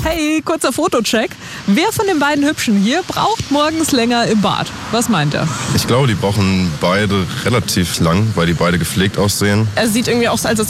Hey, kurzer Fotocheck. Wer von den beiden Hübschen hier braucht morgens länger im Bad? Was meint er? Ich glaube, die brauchen beide relativ lang, weil die beide gepflegt aussehen. Er sieht irgendwie aus, als